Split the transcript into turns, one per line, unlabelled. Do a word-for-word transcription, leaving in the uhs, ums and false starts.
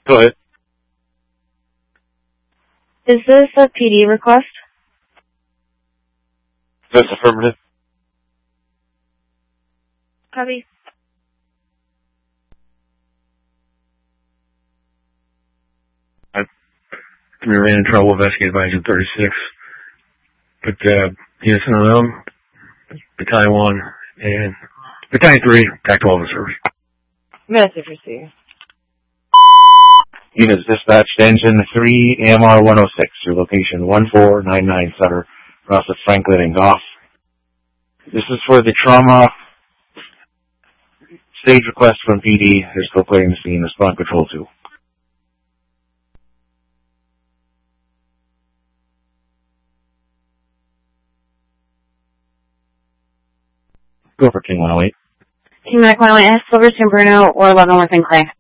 Go ahead.
Is this a P D request?
That's affirmative.
Copy.
I we ran into trouble investigated by Agent thirty-six. But, uh, yes, no, um, Battalion one and Battalion three, Tac twelve in service.
Message received.
Units dispatched engine three A M R one oh six, your location one four nine nine Sutter, across with Franklin and Goff. This is for the trauma stage request from P D. They're still clearing the scene. Respond control two. Go for King one oh eight.
King Mike one oh eight has Silverton Bruno or eleven within Clay.